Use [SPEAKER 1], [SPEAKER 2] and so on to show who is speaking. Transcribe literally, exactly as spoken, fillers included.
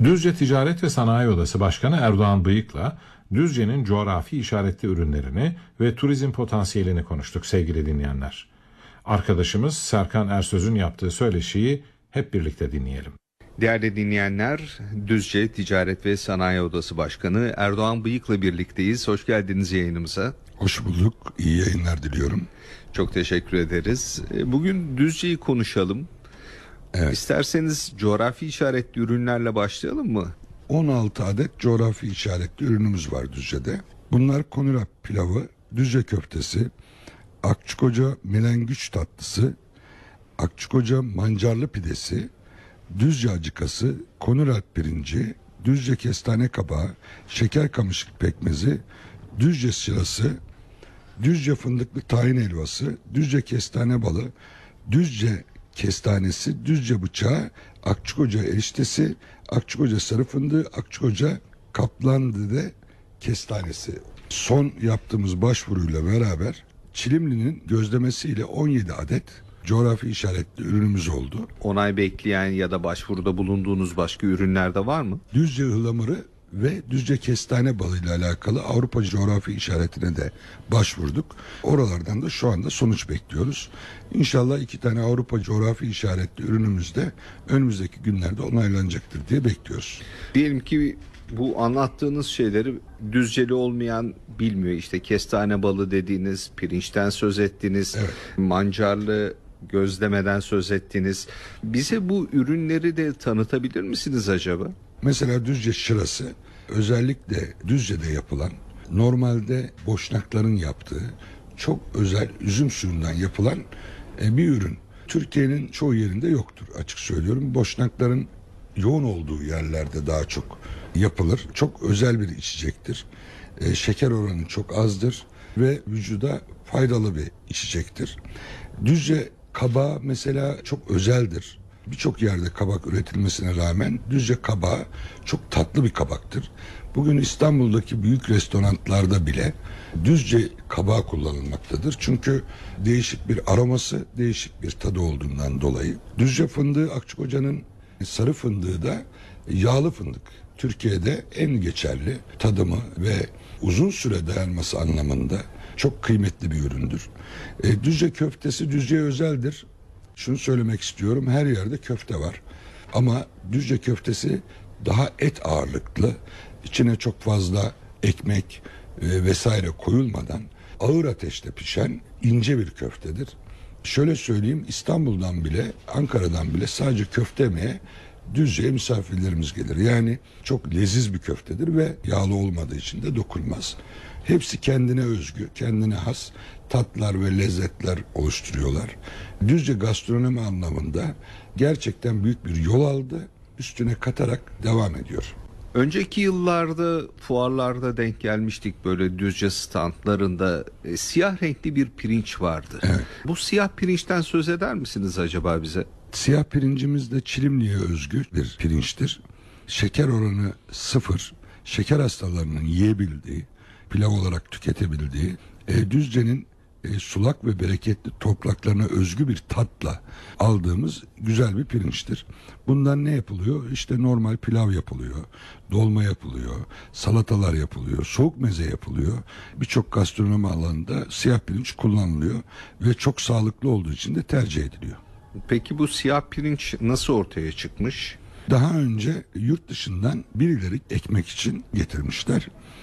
[SPEAKER 1] Düzce Ticaret ve Sanayi Odası Başkanı Erdoğan Bıyık'la Düzce'nin coğrafi işaretli ürünlerini ve turizm potansiyelini konuştuk sevgili dinleyenler. Arkadaşımız Serkan Ersöz'ün yaptığı söyleşiyi hep birlikte dinleyelim.
[SPEAKER 2] Değerli dinleyenler, Düzce Ticaret ve Sanayi Odası Başkanı Erdoğan Bıyık'la birlikteyiz. Hoş geldiniz yayınımıza.
[SPEAKER 3] Hoş bulduk. İyi yayınlar diliyorum.
[SPEAKER 2] Çok teşekkür ederiz. Bugün Düzce'yi konuşalım. Evet. İsterseniz coğrafi işaretli ürünlerle başlayalım mı?
[SPEAKER 3] on altı adet coğrafi işaretli ürünümüz var Düzce'de. Bunlar konurap pilavı, Düzce köftesi, Akçakoca melengüç tatlısı, Akçakoca mancarlı pidesi, Düzce acıkası, konurap pirinci, Düzce kestane kabağı, şeker kamışlık pekmezi, Düzce şırası, Düzce fındıklı tahin helvası, Düzce kestane balı, Düzce kestanesi, Düzce bıçağı, Akçakoca eriştesi, Akçakoca sarı fındığı, Akçakoca kaplandede kestanesi. Son yaptığımız başvuruyla beraber Çilimli'nin gözlemesiyle on yedi adet coğrafi işaretli ürünümüz oldu.
[SPEAKER 2] Onay bekleyen ya da başvuruda bulunduğunuz başka ürünler de var mı?
[SPEAKER 3] Düzce ıhlamurı ve Düzce kestane balıyla alakalı Avrupa coğrafi işaretine de başvurduk. Oralardan da şu anda sonuç bekliyoruz. İnşallah iki tane Avrupa coğrafi işaretli ürünümüz de önümüzdeki günlerde onaylanacaktır diye bekliyoruz.
[SPEAKER 2] Diyelim ki bu anlattığınız şeyleri Düzceli olmayan bilmiyor. İşte kestane balı dediğiniz, pirinçten söz ettiniz, evet. Mancarlı gözlemeden söz ettiniz. Bize bu ürünleri de tanıtabilir misiniz acaba?
[SPEAKER 3] Mesela Düzce şırası özellikle Düzce'de yapılan, normalde Boşnakların yaptığı çok özel üzüm suyundan yapılan bir ürün. Türkiye'nin çoğu yerinde yoktur açık söylüyorum. Boşnakların yoğun olduğu yerlerde daha çok yapılır. Çok özel bir içecektir. E, şeker oranı çok azdır ve vücuda faydalı bir içecektir. Düzce kabağı mesela çok özeldir. Birçok yerde kabak üretilmesine rağmen Düzce kabağı çok tatlı bir kabaktır. Bugün İstanbul'daki büyük restoranlarda bile Düzce kabağı kullanılmaktadır. Çünkü değişik bir aroması, değişik bir tadı olduğundan dolayı. Düzce fındığı, Akçakoca'nın sarı fındığı da yağlı fındık. Türkiye'de en geçerli tadımı ve uzun süre dayanması anlamında çok kıymetli bir üründür. E, Düzce köftesi Düzce'ye özeldir. Şunu söylemek istiyorum, her yerde köfte var. Ama Düzce köftesi daha et ağırlıklı, içine çok fazla ekmek e, vesaire koyulmadan ağır ateşte pişen ince bir köftedir. Şöyle söyleyeyim, İstanbul'dan bile, Ankara'dan bile sadece köfte yemeye Düzce'ye misafirlerimiz gelir. Yani çok leziz bir köftedir ve yağlı olmadığı için de dokunmaz. Hepsi kendine özgü, kendine has tatlar ve lezzetler oluşturuyorlar. Düzce gastronomi anlamında gerçekten büyük bir yol aldı. Üstüne katarak devam ediyor.
[SPEAKER 2] Önceki yıllarda fuarlarda denk gelmiştik, böyle Düzce standlarında e, siyah renkli bir pirinç vardı.
[SPEAKER 3] Evet.
[SPEAKER 2] Bu siyah pirinçten söz eder misiniz acaba bize?
[SPEAKER 3] Siyah pirincimiz de Çilimli'ye özgü bir pirinçtir. Şeker oranı sıfır, şeker hastalarının yiyebildiği, pilav olarak tüketebildiği, e, Düzce'nin e, sulak ve bereketli topraklarına özgü bir tatla aldığımız güzel bir pirinçtir. Bundan ne yapılıyor? İşte normal pilav yapılıyor, dolma yapılıyor, salatalar yapılıyor, soğuk meze yapılıyor. Birçok gastronomi alanında siyah pirinç kullanılıyor ve çok sağlıklı olduğu için de tercih ediliyor.
[SPEAKER 2] Peki bu siyah pirinç nasıl ortaya çıkmış?
[SPEAKER 3] Daha önce yurt dışından birileri ekmek için getirmişler.